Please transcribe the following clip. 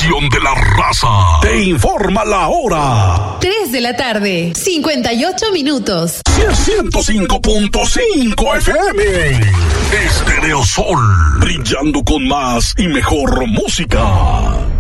estación de la raza. Te informa la hora. 3 de la tarde, 58 minutos. 105.5 FM. Estereosol. Brillando con más y mejor música.